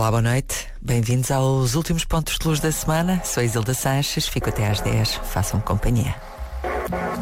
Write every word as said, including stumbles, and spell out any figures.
Olá, boa noite. Bem-vindos aos últimos pontos de luz da semana. Sou a Isilda Sanches, fico até às dez. Façam companhia.